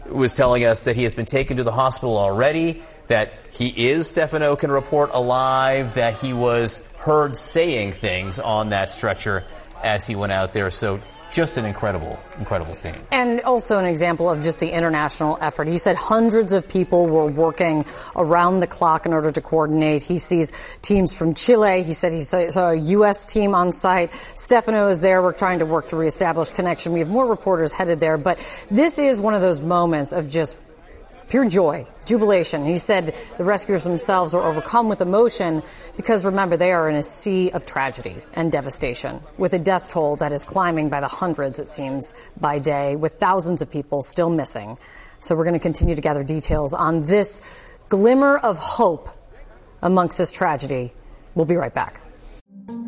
was telling us that he has been taken to the hospital already, that he is, Stefano can report, alive, that he was heard saying things on that stretcher as he went out there. So just an incredible scene. And also an example of just the international effort. He said hundreds of people were working around the clock in order to coordinate. He sees teams from Chile. He said he saw a U.S. team on site. Stefano is there. We're trying to work to reestablish connection. We have more reporters headed there. But this is one of those moments of just pure joy, jubilation. He said the rescuers themselves are overcome with emotion because, remember, they are in a sea of tragedy and devastation, with a death toll that is climbing by the hundreds, it seems, by day, with thousands of people still missing. So we're going to continue to gather details on this glimmer of hope amongst this tragedy. We'll be right back.